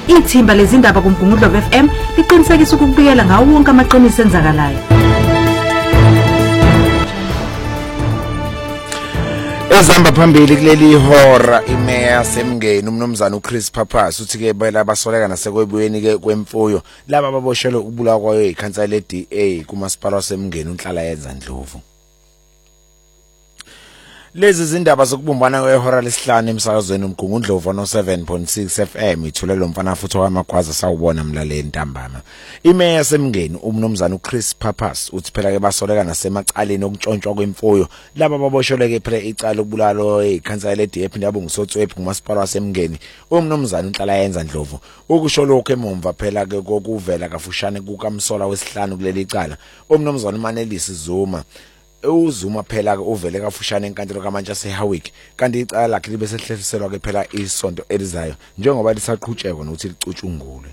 Ithimba lezindaba kuMgungundlovu FM liqinisekisa ukubikela ngawo wonke amaqiniso enzakalayo. Ezihamba phambili kuleli hora imeya Semngeni umnomzana uChris Pappas uthi ke bela basoleka nasekwebuyeni ke kwemfuyo laba ababoshelwe ukubulawa kwayo ikhansela leDA kumasipala waseMngeni unhlala yenza Ndlovu. Lezi zindaba zokubumbana kwehora lesihlanu emsakazweni uMgungundlovu no 7.6 FM ithulelo mfana futhi wamagwaza sawubona mlaleli ntambama. Imeya Semngeni umnomzana uChris Pappas uthi phela ke basoleka nasemacaleni okuntshontshwa kwemfuyo laba ababoshelwe phela icala lokubulalo ikhansela leDA ephinde yabungusotswephu kumasipala waseMngeni umnomzana unhlala yenza Ndlovu ukusho lokho emumva phela ke kokuvela kafushane kukaMsola wesihlanu kuleli cala umnomzana uManelisi Zuma uzuma phela ke uvele kafushane enkantolo kaMantshase Howick kanti icala lakhe libe sehlehliselwa ke phela isonto elizayo njengoba lisaqhutshekwa nokuthi licutshungulwe.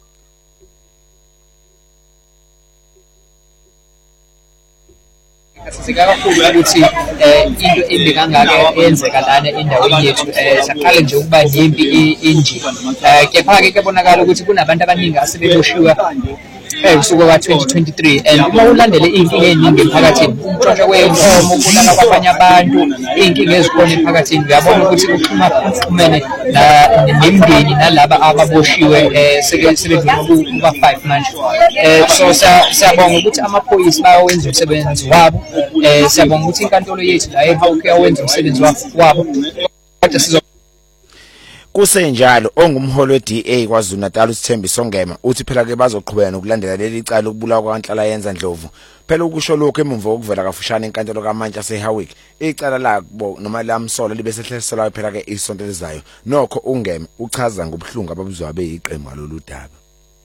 Sika kakhulu ukuthi into embi kangaka eyenzeka lana endaweni yethu saqala nje ukuba nempi enje kepha ke kubonakala ukuthi kunabantu abaningi asebeboshiwe kusuka ka 2023 and uma ulandele inkinga eziningi emphakathini umtshontsho kwenkomo ukulala kwabanye abantu inkinga ezikhona emphakathini uyabona ukuthi kuxhumene nemindeni nalaba ababoshiwe sebedlula kuba 5 manje so siyabonga ukuthi amaphoyisa bayawenza umsebenzi wabo siyabonga ukuthi inkantolo yethu la eHawke yawenza umsebenzi wabo kodwa kusenjalo ongumholi weDA kwaZulu Natal uSithembiso Ngema uthi phela ke bazoqhubeka nokulandela leli cala lokubulawa kwaNhlala yenza Ndlovu phela ukusho lokho emumva okuvela kafushane enkantolo kaMantshase Howick icala labo noma laMsola libe sehlehliselwa phela ke isonto elizayo nokho uNgema uchaza ngobuhlungu ababuzwa beyiqembu lolu daba.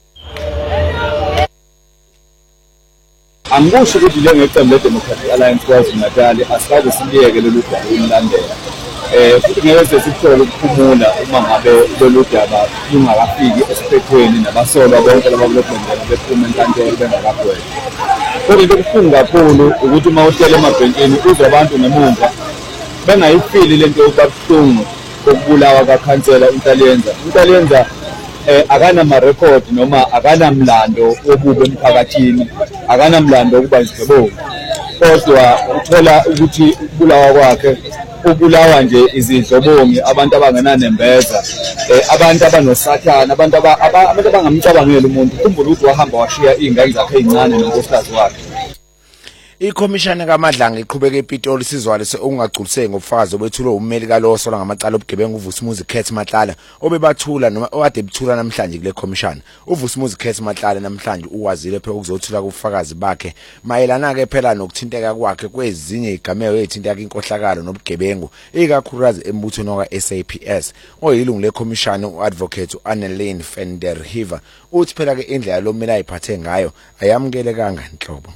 Angisho ukuthi njengeqembu leDemocratic Alliance kwaZulu Natal asikaze siliyeke lolu daba ulilandela futhi ngeke sesithole ukuphumula uma ngabe lolu daba lungakafiki esiphethweni nabasolwa bonke laba kulobhengela bephuma enkantolo bengakagwetshwa. Kodwa into ebuhlungu kakhulu ukuthi uma uhlele emabhenkini uzwe abantu ngemuva bengayifili lento yokubuhlungu kokubulawa kakhansela uNhlaliyenza akanama record noma akanamlando wobubi emphakathini akanamlando wokuba izigqebo kodwa uthola ukuthi ubulawa kwakhe ubulawa nje izidlobongi abantu abangenanembeza abantu abanosathana abantu abangamcabangeli umuntu khumbula ukuthi wahamba washiya ingane zakhe ezincane nonkosikazi wakhe. Ikhomishana kaMadlanga iqhubeka ePitoli sizwale okungagculiseki ngobufakazi obethulwe ummeli kalowo sola ngamacala obugebengu uVusumuzi Khethi Matlala obebathula noma owade bethula namhlanje kule khomishana. uVusumuzi Khethi Matlala namhlanje uwazile phela ukuzothula kubufakazi bakhe mayelana ke phela nokuthinteka kwakhe kwezinye igameko ezithinteka inkohlakalo nobugebengu ikakhulukazi embuthweni kaSAPS oyilungu lekhomishana uadvocate uAnnelien van der Heever uthi phela ke indlela lo mmeli ayiphathe ngayo ayamukelekanga nhlobo.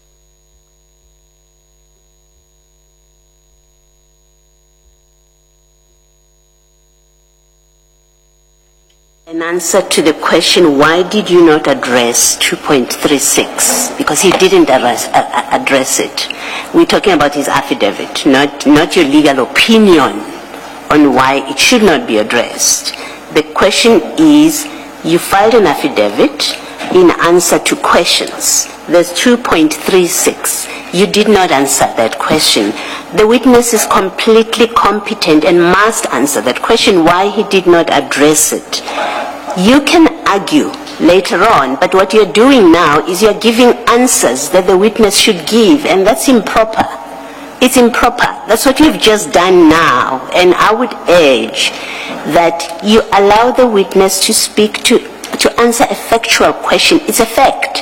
An answer to the question, why did you not address 2.36? Because he didn't address it. We're talking about his affidavit, not your legal opinion on why it should not be addressed. The question is, you filed an affidavit in answer to questions. There's 2.36. You did not answer that question. The witness is completely competent and must answer that question, why he did not address it. You can argue later on, but what you're doing now is you're giving answers that the witness should give, and that's improper. It's improper. That's what you've just done now. And I would urge that you allow the witness to speak to answer a factual question. It's a fact.